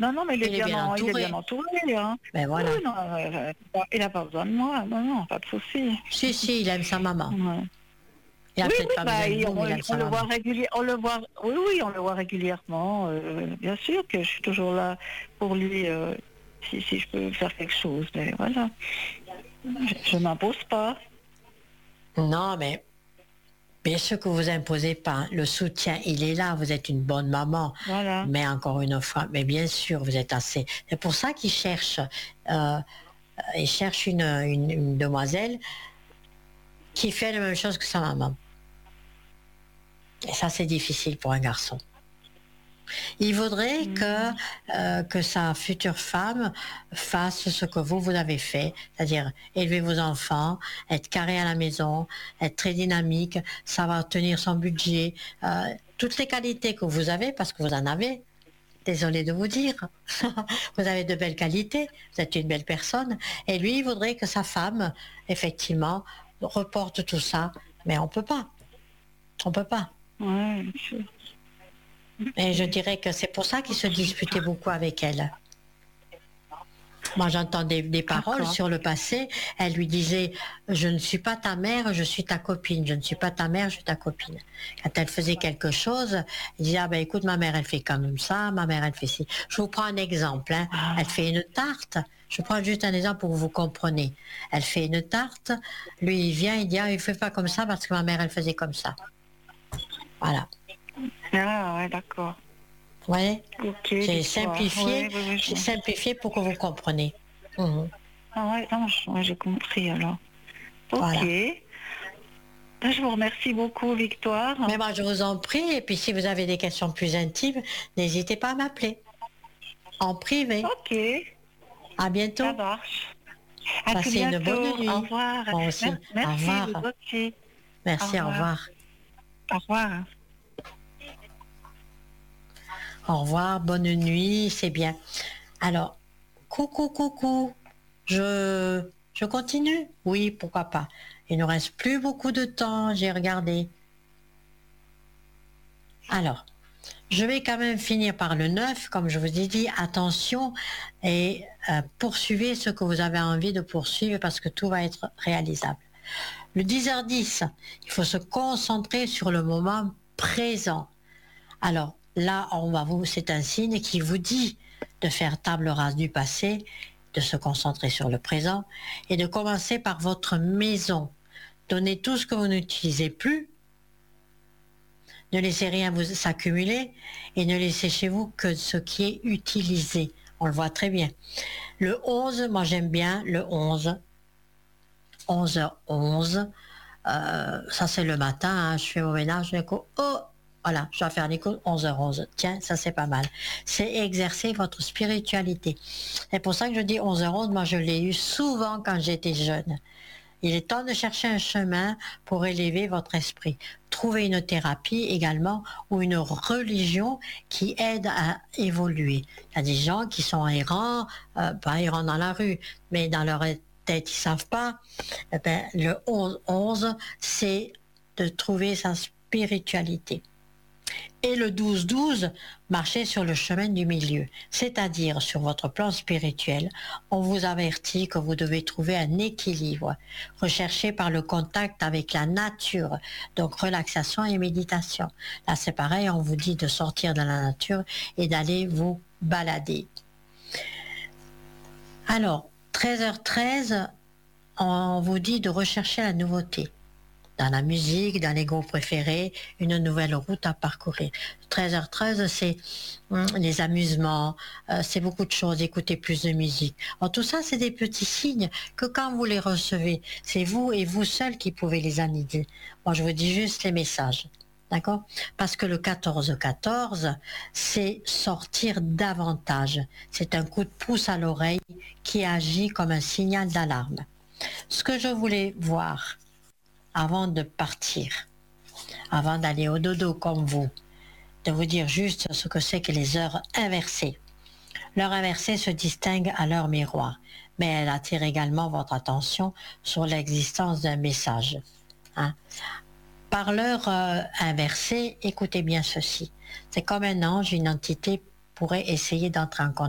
Non, mais Il est bien il est entouré. bien entouré, hein. Ben Oui, voilà. oui, non, il n'a pas besoin de moi. Non, pas de souci. Si, il aime sa maman. Ouais. Il a Oui, peut-être oui, pas bah, besoin de vous, mais il aime on sa le voit maman. régulièrement. Oui, on le voit régulièrement. Bien sûr que je suis toujours là pour lui si je peux faire quelque chose. Mais voilà, je m'impose pas. Non, mais bien sûr que vous imposez pas. Le soutien, il est là. Vous êtes une bonne maman. Voilà. Mais encore une fois, mais bien sûr, vous êtes assez. C'est pour ça qu'il cherche, euh, il cherche une demoiselle qui fait la même chose que sa maman. Et ça, c'est difficile pour un garçon. Il voudrait que sa future femme fasse ce que vous avez fait, c'est-à-dire élever vos enfants, être carré à la maison, être très dynamique, savoir tenir son budget, toutes les qualités que vous avez, parce que vous en avez. Désolée de vous dire, vous avez de belles qualités, vous êtes une belle personne, et lui, il voudrait que sa femme, effectivement, reporte tout ça, mais on peut pas. On peut pas. Ouais, Et je dirais que c'est pour ça qu'il se disputait beaucoup avec elle. Moi, j'entends des paroles d'accord. sur le passé. Elle lui disait, je ne suis pas ta mère, je suis ta copine. Je ne suis pas ta mère, je suis ta copine. Quand elle faisait quelque chose, elle disait, ah ben écoute, ma mère, elle fait quand même ça, ma mère, elle fait ci. Je vous prends un exemple. Hein. Ah, Elle fait une tarte. Je prends juste un exemple pour que vous compreniez. Elle fait une tarte. Lui, il vient, il dit, ah, il fait pas comme ça parce que ma mère, elle faisait comme ça. Voilà. ah, ouais, d'accord. Vous voyez? Ok, J'ai l'histoire. simplifié, Ouais, ouais, ouais, j'ai simplifié pour que vous compreniez. Mhm. Ah ouais, non, ouais, j'ai compris alors. Ok. Voilà. Je vous remercie beaucoup, Victoire. Mais moi, je vous en prie, et puis si vous avez des questions plus intimes, n'hésitez pas à m'appeler. En privé. Ok, À ça bientôt. marche. À tout Passez une bonne bientôt. Au nuit. revoir. Moi aussi. Au Merci, vous revoir. aussi. Au Merci, au revoir. revoir. Au revoir. Au revoir, bonne nuit, c'est bien. Alors, coucou. Je continue? Oui, pourquoi pas. Il ne reste plus beaucoup de temps, j'ai regardé. Alors, je vais quand même finir par le 9, comme je vous ai dit, attention et poursuivez ce que vous avez envie de poursuivre parce que tout va être réalisable. Le 10h10, il faut se concentrer sur le moment présent. Alors là, c'est un signe qui vous dit de faire table rase du passé, de se concentrer sur le présent et de commencer par votre maison. Donnez tout ce que vous n'utilisez plus. Ne laissez rien vous s'accumuler et ne laissez chez vous que ce qui est utilisé. On le voit très bien. Le 11, moi j'aime bien le 11. 11h11. Ça c'est le matin, hein, je fais mon ménage, je dis, oh, voilà, je dois faire l'écho 11h11. Tiens, ça c'est pas mal. C'est exercer votre spiritualité. C'est pour ça que je dis 11h11, moi je l'ai eu souvent quand j'étais jeune. Il est temps de chercher un chemin pour élever votre esprit. Trouver une thérapie également ou une religion qui aide à évoluer. Il y a des gens qui sont errants, pas errants dans la rue, mais dans leur tête, ils savent pas. Eh ben, le 11-11, c'est de trouver sa spiritualité. Et le 12-12, marchez sur le chemin du milieu, c'est-à-dire sur votre plan spirituel, on vous avertit que vous devez trouver un équilibre, recherché par le contact avec la nature, donc relaxation et méditation. Là c'est pareil, on vous dit de sortir de la nature et d'aller vous balader. Alors, 13h13, on vous dit de rechercher la nouveauté. Dans la musique, dans les groupes préférés, une nouvelle route à parcourir. 13h13, c'est les amusements, c'est beaucoup de choses, écouter plus de musique. Alors, tout ça, c'est des petits signes que quand vous les recevez, c'est vous et vous seul qui pouvez les analyser. Moi, je vous dis juste les messages. D'accord? Parce que le 14-14, c'est sortir davantage. C'est un coup de pouce à l'oreille qui agit comme un signal d'alarme. Ce que je voulais voir, avant de partir, avant d'aller au dodo comme vous, de vous dire juste ce que c'est que les heures inversées. L'heure inversée se distingue à l'heure miroir, mais elle attire également votre attention sur l'existence d'un message. Hein? Par l'heure inversée, écoutez bien ceci. C'est comme un ange, une entité pourrait essayer d'entrer en contact